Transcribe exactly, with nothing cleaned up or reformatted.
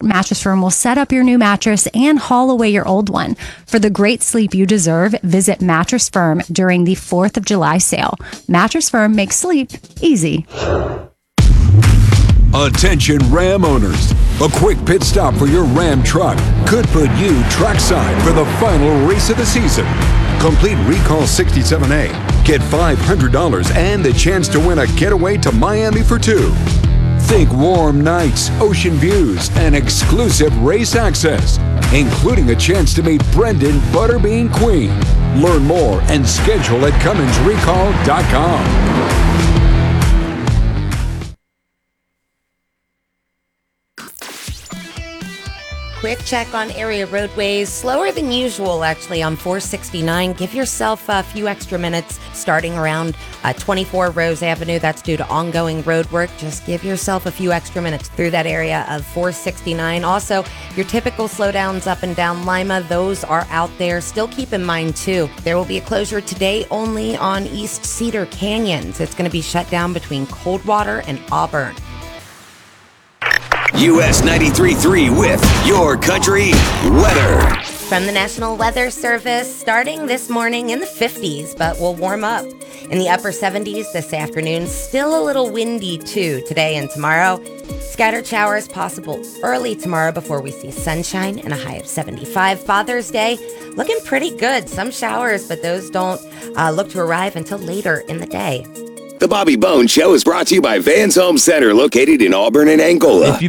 Mattress Firm will set up your new mattress and haul away your old one. For the great sleep you deserve, visit Mattress Firm during the fourth of July sale. Mattress Firm makes sleep easy. Attention Ram owners. A quick pit stop for your Ram truck could put you trackside for the final race of the season. Complete Recall sixty-seven A. Get five hundred dollars and the chance to win a getaway to Miami for two. Think warm nights, ocean views, and exclusive race access, including a chance to meet Brendan Butterbean Queen. Learn more and schedule at Cummins Recall dot com. Quick check on area roadways. Slower than usual, actually, on four sixty-nine. Give yourself a few extra minutes starting around uh, twenty-four Rose Avenue. That's due to ongoing road work. Just give yourself a few extra minutes through that area of four sixty-nine. Also, your typical slowdowns up and down Lima, those are out there. Still keep in mind, too, there will be a closure today only on East Cedar Canyons. It's going to be shut down between Coldwater and Auburn. U S ninety-three point three with Your Country Weather. From the National Weather Service, starting this morning in the fifties, but we'll warm up in the upper seventies this afternoon. Still a little windy, too, today and tomorrow. Scattered showers possible early tomorrow before we see sunshine and a high of seventy-five. Father's Day looking pretty good. Some showers, but those don't uh, look to arrive until later in the day. The Bobby Bones Show is brought to you by Vans Home Center, located in Auburn and Angola.